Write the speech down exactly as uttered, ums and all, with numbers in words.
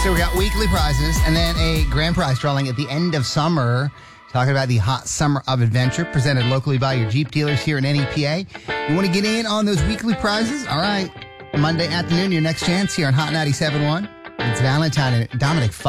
So we got weekly prizes and then a grand prize drawing at the end of summer. Talking about the Hot Summer of Adventure presented locally by your Jeep dealers here in N E P A. You want to get in on those weekly prizes? All right. Monday afternoon, your next chance here on Hot ninety-seven point one. It's Valentine and Dominic.